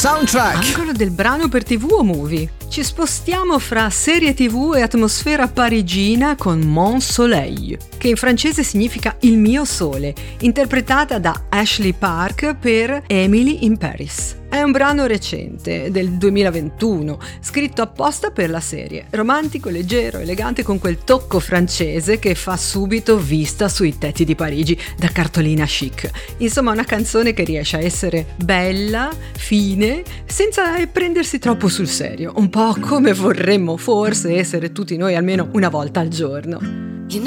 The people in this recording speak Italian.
Soundtrack. Angolo del brano per TV o movie. Ci spostiamo fra serie TV e atmosfera parigina con Mon Soleil, che in francese significa Il mio sole, interpretata da Ashley Park per Emily in Paris. È un brano recente, del 2021, scritto apposta per la serie. Romantico, leggero, elegante, con quel tocco francese che fa subito vista sui tetti di Parigi, da cartolina chic. Insomma, una canzone che riesce a essere bella, fine, senza prendersi troppo sul serio. Un po' come vorremmo forse essere tutti noi almeno una volta al giorno.